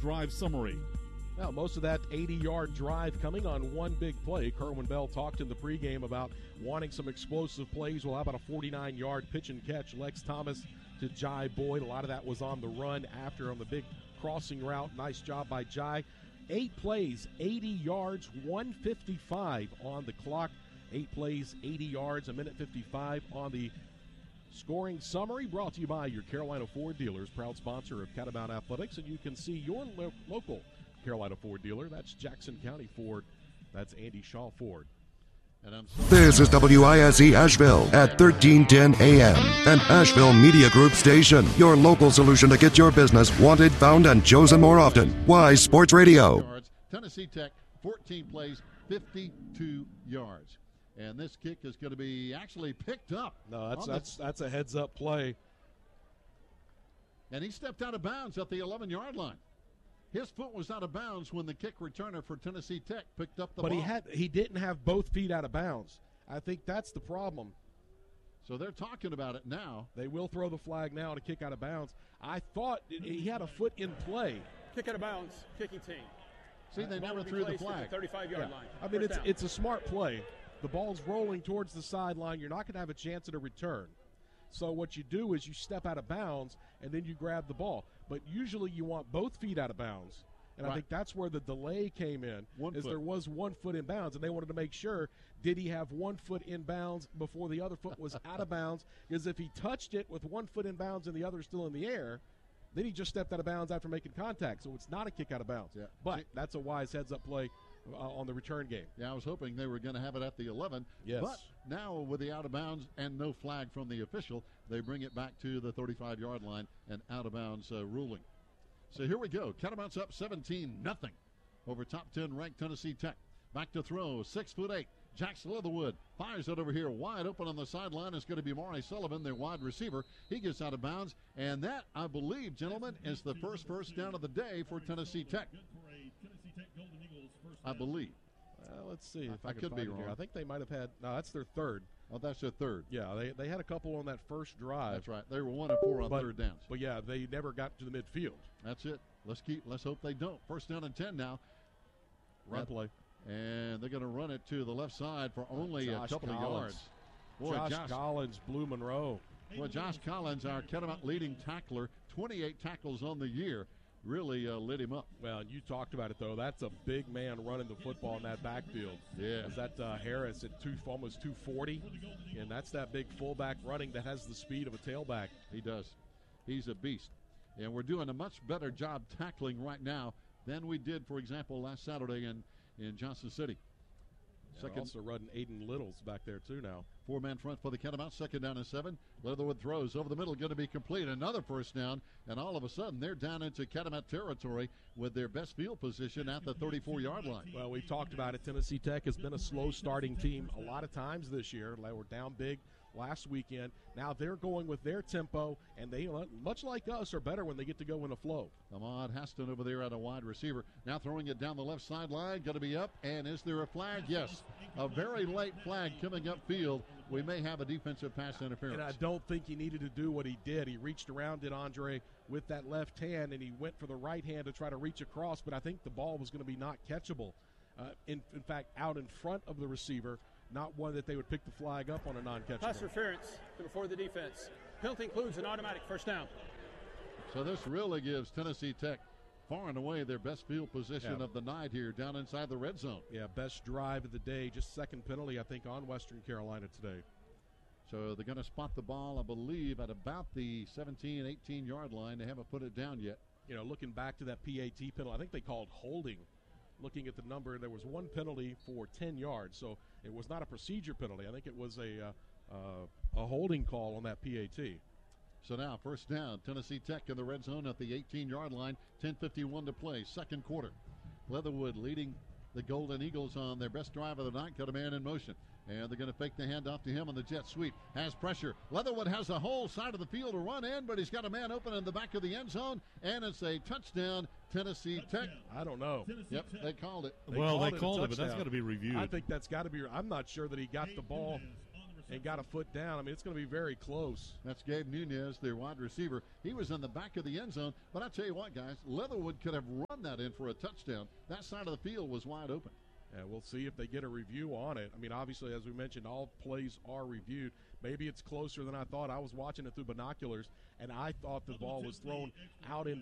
drive summary. Now, most of that 80-yard drive coming on one big play. Kerwin Bell talked in the pregame about wanting some explosive plays. Well, how about a 49-yard pitch and catch? Lex Thomas to Jai Boyd. A lot of that was on the run after on the big crossing route. Nice job by Jai. 8 plays, 80 yards, 1:55 on the clock. 8 plays, 80 yards, 1:55 on the scoring summary. Brought to you by your Carolina Ford dealers, proud sponsor of Catamount Athletics. And you can see your local Carolina Ford dealer. That's Jackson County Ford. That's Andy Shaw Ford. This is WISE Asheville at 1310 AM, an Asheville Media Group station. Your local solution to get your business wanted, found, and chosen more often. Wise Sports Radio. Tennessee Tech, 14 plays, 52 yards. And this kick is going to be actually picked up. No, that's a heads-up play. And he stepped out of bounds at the 11-yard line. His foot was out of bounds when the kick returner for Tennessee Tech picked up the ball. But he didn't have both feet out of bounds. I think that's the problem. So they're talking about it now. They will throw the flag now to kick out of bounds. I thought he had a foot in play. Kick out of bounds, kicking team. See, they never threw the flag. 35-yard line. I mean, it's a smart play. The ball's rolling towards the sideline. You're not going to have a chance at a return. So what you do is you step out of bounds, and then you grab the ball. But usually you want both feet out of bounds. And I think that's where the delay came in, there was 1 foot in bounds, and they wanted to make sure, did he have 1 foot in bounds before the other foot was out of bounds? Because if he touched it with 1 foot in bounds and the other still in the air, then he just stepped out of bounds after making contact. So it's not a kick out of bounds. Yeah. But that's a wise heads-up play on the return game. Yeah, I was hoping they were going to have it at the 11. Yes. But now with the out of bounds and no flag from the official, they bring it back to the 35-yard line and out of bounds ruling. So here we go. Catamounts up 17-0 over top 10 ranked Tennessee Tech. Back to throw, 6'8". Jackson Leatherwood fires it over here wide open on the sideline. It's going to be Maury Sullivan, their wide receiver. He gets out of bounds, and that, I believe, gentlemen, is the first down of the day for Tennessee Tech. I believe. Let's see if I could be wrong. Here. I think they might have had. No, that's their third. Oh, that's their third. Yeah, they had a couple on that first drive. That's right. They were 1 of 4 on third downs. But yeah, they never got to the midfield. That's it. Let's hope they don't. First down and 10 now. Run play. And they're going to run it to the left side for only a couple of yards. Boy, Josh Collins, Blue Monroe. Well, Josh Collins, our Catamount leading tackler, 28 tackles on the year. Really lit him up. Well, you talked about it, though. That's a big man running the football in that backfield. Yeah. Is that Harris at almost 240? And that's that big fullback running that has the speed of a tailback. He does. He's a beast. And we're doing a much better job tackling right now than we did, for example, last Saturday in Johnson City. Second, also running Aiden Littles back there, too, now. 4-man front for the Catamounts. 2nd down and 7. Leatherwood throws over the middle, going to be complete. Another first down, and all of a sudden they're down into Catamount territory with their best field position at the 34-yard line. Well, we've talked about it. Tennessee Tech has been a slow starting team a lot of times this year. They were down big last weekend. Now they're going with their tempo, and they, much like us, are better when they get to go in a flow. Ahmad Haston over there at a wide receiver. Now throwing it down the left sideline. Going to be up, and is there a flag? Yes. A very late flag coming upfield. We may have a defensive pass interference. And I don't think he needed to do what he did. He reached around, did Andre, with that left hand, and he went for the right hand to try to reach across, but I think the ball was going to be not catchable. In fact, out in front of the receiver, not one that they would pick the flag up on a non-catchable. Pass interference before the defense. Penalty includes an automatic first down. So this really gives Tennessee Tech far and away their best field position of the night here down inside the red zone. Yeah, best drive of the day, just second penalty, I think, on Western Carolina today. So they're going to spot the ball, I believe, at about the 17, 18-yard line. They haven't put it down yet. You know, looking back to that PAT penalty, I think they called holding. Looking at the number, there was one penalty for 10 yards, so it was not a procedure penalty. I think it was a holding call on that PAT. So now first down, Tennessee Tech in the red zone at the 18-yard line, 10:51 to play, second quarter. Leatherwood leading the Golden Eagles on their best drive of the night, got a man in motion. And they're going to fake the handoff to him on the jet sweep. Has pressure. Leatherwood has the whole side of the field to run in, but he's got a man open in the back of the end zone, and it's a touchdown, Tennessee Tech. I don't know. Yep, they called it. They called it, but that's got to be reviewed. I think that's got to be. I'm not sure that he got the ball. and got a foot down. I mean, it's going to be very close. That's Gabe Nunez, their wide receiver. He was in the back of the end zone. But I tell you what, guys, Leatherwood could have run that in for a touchdown. That side of the field was wide open. And we'll see if they get a review on it. I mean, obviously, as we mentioned, all plays are reviewed. Maybe it's closer than I thought. I was watching it through binoculars, and I thought the ball was thrown out in